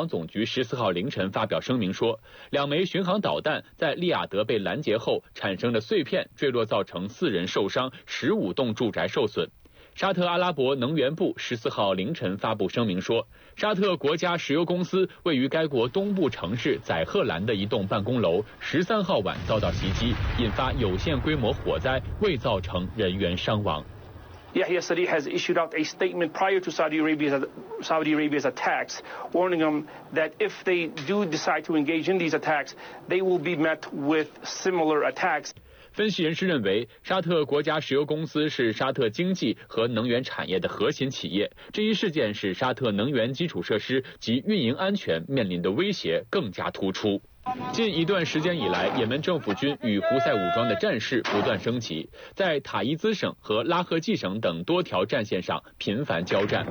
航总局14号凌晨发表声明说，2枚巡航导弹在利雅得被拦截后产生的碎片坠落，造成4人受伤，15栋住宅受损。沙特阿拉伯能源部14号凌晨发布声明说，沙特国家石油公司位于该国东部城市载赫兰的一栋办公楼13号晚遭到袭击，引发有限规模火灾，未造成人员伤亡。 Yahya Saree has issued out a statement prior to Saudi Arabia's attacks, warning them that if they do decide to engage in these attacks, they will be met with similar attacks. 分析人士认为，沙特国家石油公司是沙特经济和能源产业的核心企业。这一事件使沙特能源基础设施及运营安全面临的威胁更加突出。近一段时间以来，也门政府军与胡塞武装的战事不断升级，在塔伊兹省和拉赫季省等多条战线上频繁交战。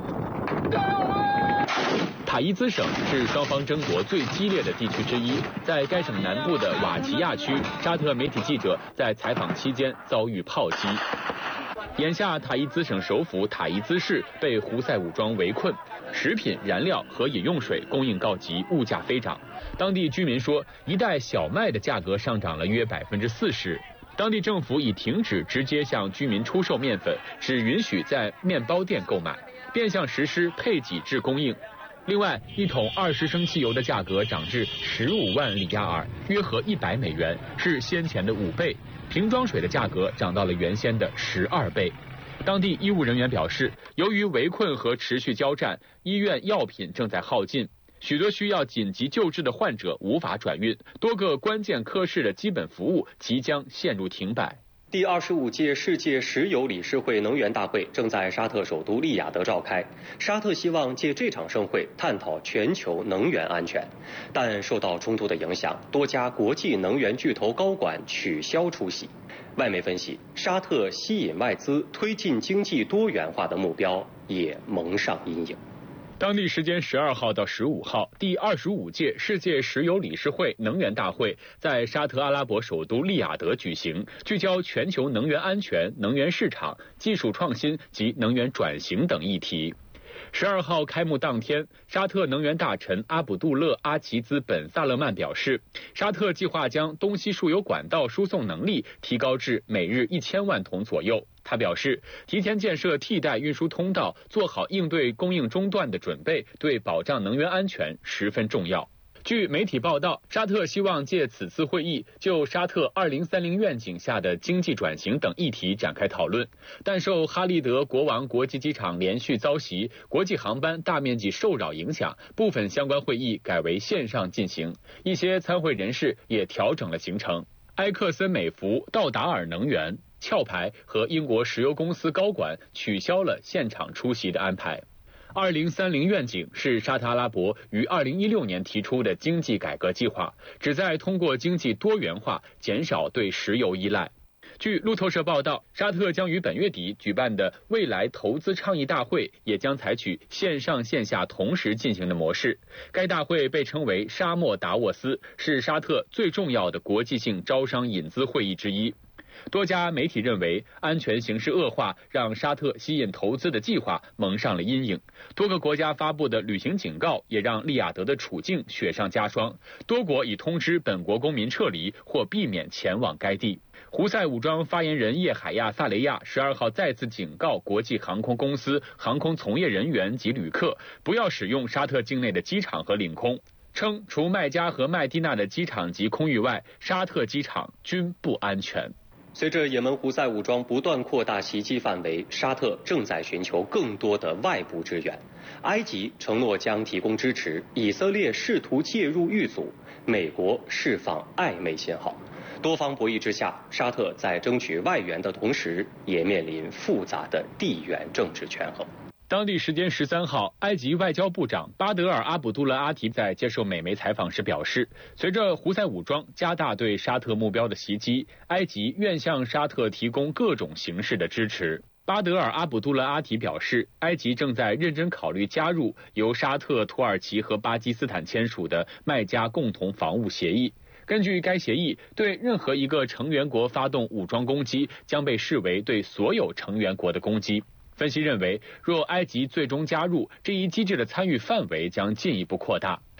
塔伊兹省是双方争夺最激烈的地区之一，在该省南部的瓦吉亚区，沙特媒体记者在采访期间遭遇炮击。眼下，塔伊兹省首府塔伊兹市被胡塞武装围困，食品、燃料和饮用水供应告急，物价飞涨。当地居民说，一袋小麦的价格上涨了约40%。当地政府已停止直接向居民出售面粉，只允许在面包店购买，变相实施配给制供应。另外，一桶20升汽油的价格涨至15万里亚尔，约合100美元，是先前的5倍。瓶装水的价格涨到了原先的12倍。当地医务人员表示，由于围困和持续交战，医院药品正在耗尽，许多需要紧急救治的患者无法转运，多个关键科室的基本服务即将陷入停摆。 第25届世界石油理事会能源大会正在沙特首都利雅得召开。沙特希望借这场盛会探讨全球能源安全，但受到冲突的影响，多家国际能源巨头高管取消出席。外媒分析，沙特吸引外资、推进经济多元化的目标也蒙上阴影。 当地时间12号到15号，第25届世界石油理事会能源大会在沙特阿拉伯首都利雅得举行，聚焦全球能源安全、能源市场、技术创新及能源转型等议题。12号开幕当天，沙特能源大臣阿卜杜勒·阿齐兹·本·萨勒曼表示，沙特计划将东西输油管道输送能力提高至每日1000万桶左右。他表示，提前建设替代运输通道，做好应对供应中断的准备，对保障能源安全十分重要。据媒体报道，沙特希望借此次会议就沙特2030愿景下的经济转型等议题展开讨论，但受哈利德国王国际机场连续遭袭，国际航班大面积受扰影响，部分相关会议改为线上进行，一些参会人士也调整了行程。埃克森美孚、道达尔能源、壳牌和英国石油公司高管取消了现场出席的安排。2030愿景是沙特阿拉伯于2016年提出的经济改革计划，旨在通过经济多元化减少对石油依赖。据路透社报道，沙特将于本月底举办的未来投资倡议大会也将采取线上线下同时进行的模式。该大会被称为沙漠达沃斯，是沙特最重要的国际性招商引资会议之一。多家媒体认为，安全形势恶化让沙特吸引投资的计划蒙上了阴影。多个国家发布的旅行警告也让利雅得的处境雪上加霜。多国已通知本国公民撤离或避免前往该地。胡塞武装发言人叶海亚·萨雷亚12号再次警告国际航空公司、航空从业人员及旅客，不要使用沙特境内的机场和领空，称除麦加和麦地那的机场及空域外，沙特机场均不安全。 随着也门胡塞武装不断扩大袭击范围，沙特正在寻求更多的外部支援。埃及承诺将提供支持，以色列试图介入遇阻，美国释放暧昧信号。多方博弈之下，沙特在争取外援的同时，也面临复杂的地缘政治权衡。 当地时间13号，埃及外交部长巴德尔·阿卜杜勒阿提在接受美媒采访时表示，随着胡塞武装加大对沙特目标的袭击，埃及愿向沙特提供各种形式的支持。巴德尔·阿卜杜勒阿提表示，埃及正在认真考虑加入由沙特、土耳其和巴基斯坦签署的麦加共同防务协议。根据该协议，对任何一个成员国发动武装攻击将被视为对所有成员国的攻击。分析认为，若埃及最终加入，这一机制的参与范围将进一步扩大。